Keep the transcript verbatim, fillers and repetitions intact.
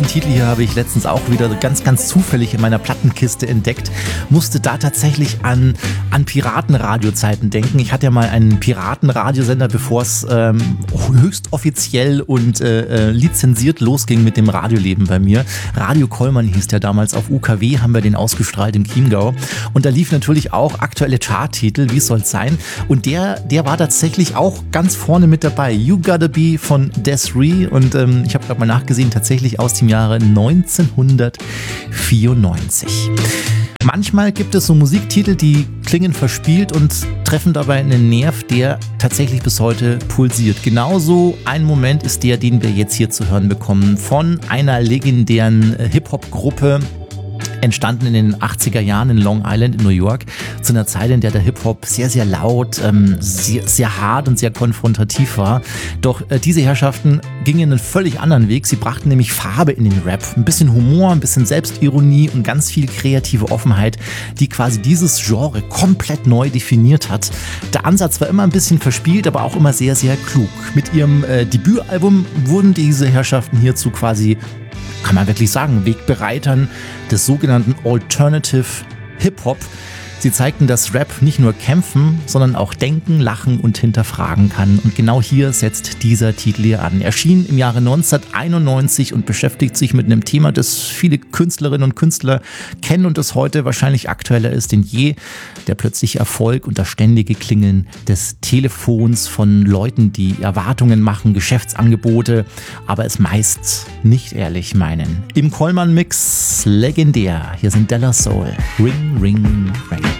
Den Titel hier habe ich letztens auch wieder ganz, ganz zufällig in meiner Plattenkiste entdeckt. Musste da tatsächlich an, an Piratenradiozeiten denken. Ich hatte ja mal einen Piratenradiosender, bevor es ähm, höchst offiziell und äh, lizenziert losging mit dem Radioleben bei mir. Radio Kollmann hieß der damals. Auf U K W haben wir den ausgestrahlt im Chiemgau. Und da lief natürlich auch aktuelle Charttitel, wie soll's sein. Und der, der war tatsächlich auch ganz vorne mit dabei. You Gotta Be von Des'ree. Und ähm, ich habe gerade mal nachgesehen, tatsächlich aus dem Jahre neunzehnhundertvierundneunzig. Manchmal gibt es so Musiktitel, die klingen verspielt und treffen dabei einen Nerv, der tatsächlich bis heute pulsiert. Genauso ein Moment ist der, den wir jetzt hier zu hören bekommen, von einer legendären Hip-Hop-Gruppe, entstanden in den achtziger Jahren in Long Island in New York, zu einer Zeit, in der der Hip-Hop sehr, sehr laut, ähm, sehr, sehr hart und sehr konfrontativ war. Doch äh, diese Herrschaften gingen einen völlig anderen Weg. Sie brachten nämlich Farbe in den Rap. Ein bisschen Humor, ein bisschen Selbstironie und ganz viel kreative Offenheit, die quasi dieses Genre komplett neu definiert hat. Der Ansatz war immer ein bisschen verspielt, aber auch immer sehr, sehr klug. Mit ihrem äh, Debütalbum wurden diese Herrschaften hierzu quasi, kann man wirklich sagen, Wegbereitern des sogenannten Alternative Hip-Hop. Sie zeigten, dass Rap nicht nur kämpfen, sondern auch denken, lachen und hinterfragen kann. Und genau hier setzt dieser Titel hier an. Er erschien im Jahre neunzehnhunderteinundneunzig und beschäftigt sich mit einem Thema, das viele Künstlerinnen und Künstler kennen und das heute wahrscheinlich aktueller ist denn je. Der plötzliche Erfolg und das ständige Klingeln des Telefons von Leuten, die Erwartungen machen, Geschäftsangebote, aber es meist nicht ehrlich meinen. Im Kollmann-Mix legendär. Hier sind De La Soul. Ring, ring, ring.